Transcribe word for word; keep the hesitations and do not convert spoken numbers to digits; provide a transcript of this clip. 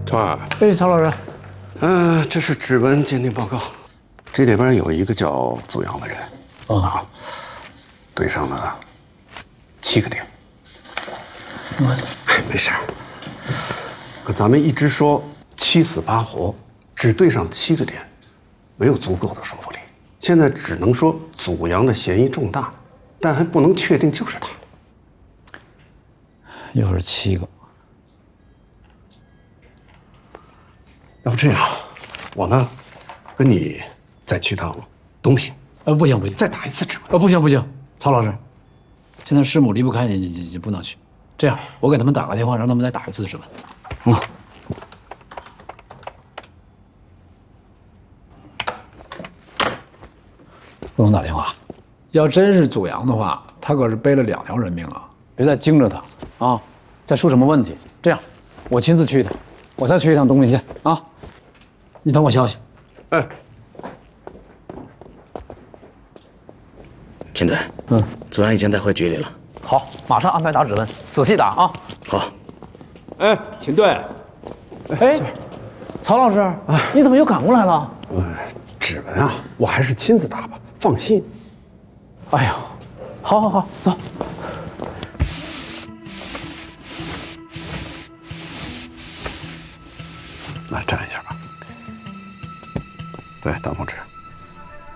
川儿， 哎，曹老师， 嗯、呃，这是指纹鉴定报告，这里边有一个叫祖阳的人， 哦、 啊，对上了七个点。 我， 哎，没事。可咱们一直说七死八活，只对上七个点，没有足够的说服力。现在只能说祖阳的嫌疑重大，但还不能确定就是他。 又是七个。 要不这样，我呢，跟你再去趟东平。 呃，不行不行， 再打一次指纹。 呃，不行不行，曹老师，现在师母离不开你，你你你不能去。这样，我给他们打个电话，让他们再打一次指纹。嗯。不能打电话，要真是祖阳的话，他可是背了两条人命啊！别再惊着他啊，再出什么问题。这样，我亲自去一趟，我再去一趟东平县啊。你等我消息。 哎， 秦队，嗯，祖阳已经带回局里了。 好，马上安排打指纹，仔细打啊。 好。 哎，秦队。 哎，曹老师，你怎么又赶过来了？ 呃，指纹啊，我还是亲自打吧，放心。 哎呦，好，好，好，走。 来站一下吧。对，大拇指。